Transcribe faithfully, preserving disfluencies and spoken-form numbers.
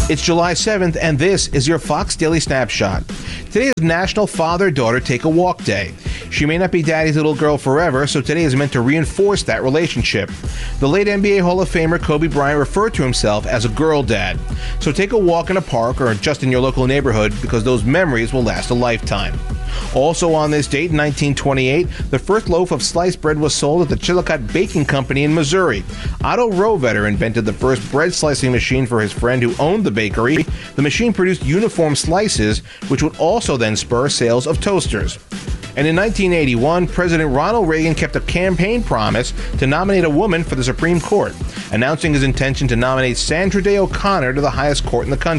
It's July seventh, and this is your Fox Daily Snapshot. Today is National Father-Daughter Take a Walk Day. She may not be daddy's little girl forever, so today is meant to reinforce that relationship. The late N B A Hall of Famer Kobe Bryant referred to himself as a girl dad. So take a walk in a park or just in your local neighborhood, because those memories will last a lifetime. Also on this date, in nineteen twenty-eight, the first loaf of sliced bread was sold at the Chillicothe Baking Company in Missouri. Otto Rohvetter invented the first bread slicing machine for his friend who owned the bakery. The machine produced uniform slices, which would also then spur sales of toasters. And in nineteen eighty-one, President Ronald Reagan kept a campaign promise to nominate a woman for the Supreme Court, announcing his intention to nominate Sandra Day O'Connor to the highest court in the country.